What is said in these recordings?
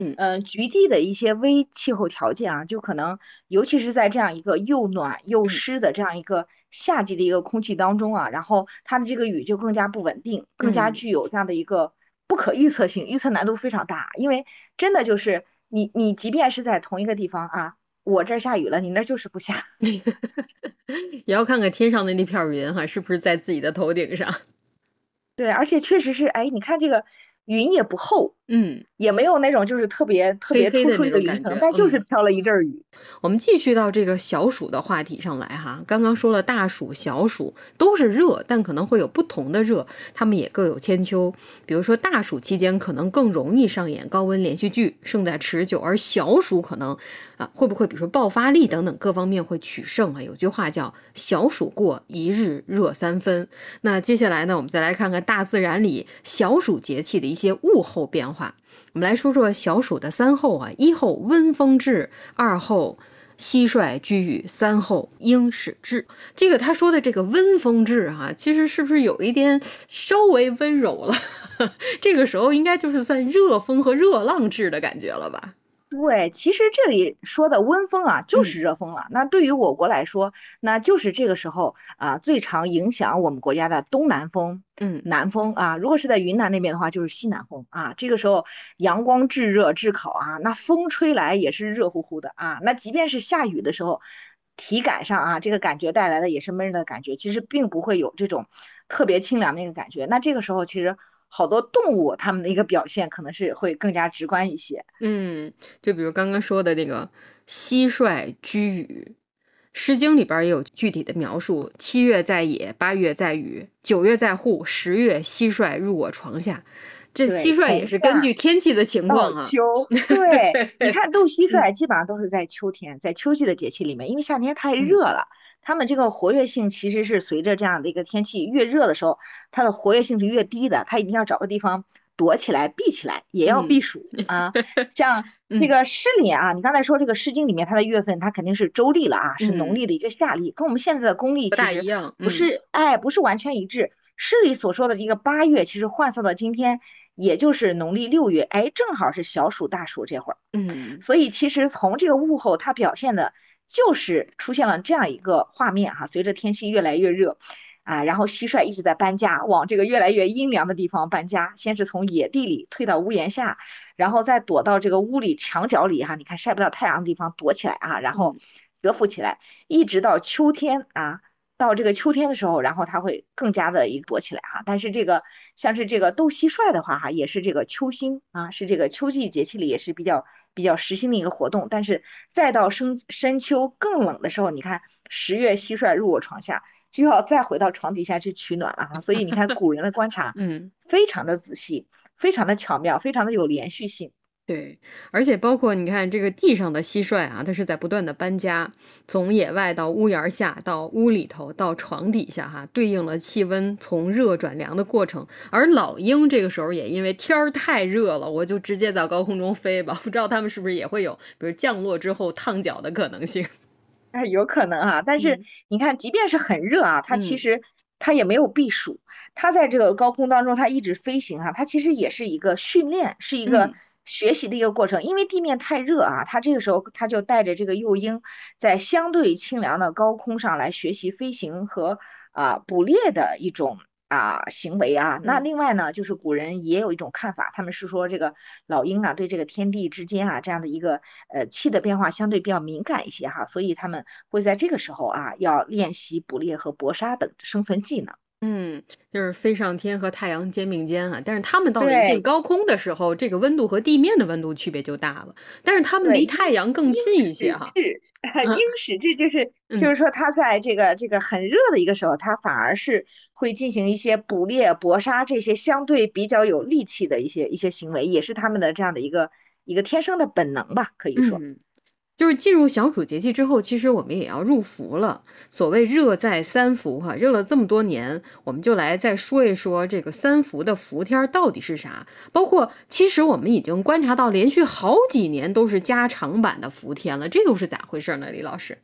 局地的一些微气候条件啊，就可能尤其是在这样一个又暖又嗯湿的这样一个夏季的一个空气当中啊，然后它的这个雨就更加不稳定，更加嗯。 具有这样的一个不可预测性，预测难度非常大。因为真的就是你即便是在同一个地方啊，我这儿下雨了，你那儿就是不下。 也要看看天上的那片云哈，是不是在自己的头顶上。 对，而且确实是，哎，你看这个云也不厚， 嗯， 也没有那种就是特别特黑别突出黑的那种这个云层， 感觉。 但就是飘了一阵儿雨。 我们继续到这个小暑的话题上来哈。刚刚说了大暑、小暑都是热，但可能会有不同的热，它们也各有千秋。比如说大暑期间可能更容易上演高温连续剧，胜在持久，而小暑可能会不会比如说爆发力等等各方面会取胜啊？有句话叫小暑过，一日热三分。那接下来呢，我们再来看看大自然里小暑节气的一些物候变化。我们来说说小暑的三候啊：一候温风至，二候蟋蟀居雨，三候鹰始至。这个他说的这个温风至哈，其实是不是有一点稍微温柔了？这个时候应该就是算热风和热浪至的感觉了吧？ 对，其实这里说的温风啊，就嗯是热风了。那对于我国来说，那就是这个时候啊，最常影响我们国家的东南风、 嗯， 南风啊。如果是在云南那边的话，就是西南风啊。这个时候阳光炙热炙烤啊，那风吹来也是热乎乎的啊。那即便是下雨的时候，体感上啊，这个感觉带来的也是闷热的感觉，其实并不会有这种特别清凉的一个感觉。那这个时候其实好多动物它们的一个表现可能是会更加直观一些。 嗯，就比如刚刚说的那个蟋蟀居雨，《诗经》里边也有具体的描述：7月在野，8月在雨，9月在户，10月蟋蟀入我床下。这对， 蟋蟀也从是根据天气的情到况啊。 秋，对，你看斗蟋嗯蟀基本上都是在秋天，在秋季的节气里面，因为夏天太嗯热了，它们这个活跃性其实是随着这样的一个天气越热的时候，它的活跃性是越低的，它一定要找个地方躲起来、避起来，也要避嗯暑啊。像这嗯， 个诗里啊，你刚才说这个《诗经》里面它的月份，它肯定是周历了啊，是农嗯， 历的一个夏历，跟我们现在的公历不其实大一样。 不是，哎，不是完全一致。诗里所说的一个8月，其实换算到今天。也就是农历6月，哎，正好是小暑大暑这会儿， 嗯所以其实从这个物候它表现的就是出现了这样一个画面哈，随着天气越来越热啊，然后蟋蟀一直在搬家，往这个越来越阴凉的地方搬家，先是从野地里退到屋檐下，然后再躲到这个屋里墙角里哈，你看晒不到太阳的地方躲起来啊，然后嗯蛰伏起来，一直到秋天啊。到这个秋天的时候，然后它会更加的一躲起来哈。但是这个像是这个斗蟋蟀的话哈，也是这个秋兴啊，是这个秋季节气里也是比较时兴的一个活动。但是再到深秋更冷的时候，你看10月蟋蟀入我床下，就要再回到床底下去取暖了哈。所以你看古人的观察嗯。 非常的仔细，非常的巧妙，非常的有连续性。 对，而且包括你看这个地上的蟋蟀啊，它是在不断的搬家，从野外到屋檐儿下，到屋里头，到床底下，哈，对应了气温从热转凉的过程。而老鹰这个时候也因为天儿太热了，我就直接在高空中飞吧，不知道它们是不是也会有，比如降落之后烫脚的可能性。 哎，有可能哈，但是嗯你看，即便是很热啊，它其嗯实它也没有避暑，它在这个高空当中，它一直飞行哈，它其实也是一个训练，是一个嗯。 学习的一个过程。因为地面太热啊，它这个时候它就带着这个幼鹰，在相对清凉的高空上来学习飞行和捕猎的一种行为啊。那嗯另外呢，就是古人也有一种看法，他们是说这个老鹰啊，对这个天地之间啊这样的一个气的变化相对比较敏感一些哈，所以他们会在这个时候啊要练习捕猎和搏杀等生存技能。 嗯，就是飞上天和太阳肩并肩啊，但是它们到了一定对高空的时候，这个温度和地面的温度区别就大了，但是它们对， 离太阳更鹰近一些哈。 使至， 嗯鹰使至就是就嗯。 是说它在这个很热的一个时候，它反而是会进行一些捕猎、搏杀这些相对比较有力气的一些行为，也是他们的这样的一个天生的本能吧，可以说。 嗯，就是进入小暑节气之后，其实我们也要入伏了。所谓热在三伏哈，热了这么多年，我们就来再说一说这个三伏的伏天儿到底是啥。包括其实我们已经观察到，连续好几年都是加长版的伏天了，这又是咋回事呢？李老师？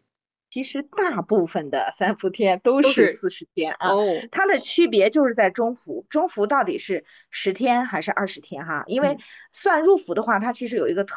其实大部分的3伏天都是都是 40天啊， 哦， 它的区别就是在中伏，中伏到底是10天还是20天哈？因为嗯。 算入伏的话，它其实有一个特